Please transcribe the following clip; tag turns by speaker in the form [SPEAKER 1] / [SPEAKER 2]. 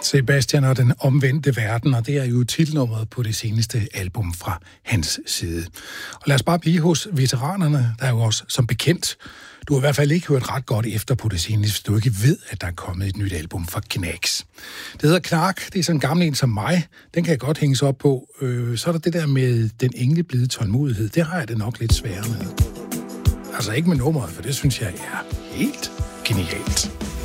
[SPEAKER 1] Sebastian og den omvendte verden, og det er jo titelnummeret på det seneste album fra hans side. Og lad os bare blive hos veteranerne, der er jo også som bekendt. Du har i hvert fald ikke hørt ret godt efter på det seneste, hvis du ikke ved, at der er kommet et nyt album fra Knags. Det hedder Knark, det er sådan en gammel en som mig, den kan jeg godt hænges op på. Så er der det der med den engleblide tålmodighed, det har jeg det nok lidt sværere med. Altså ikke med nummeret, for det synes jeg er helt genialt.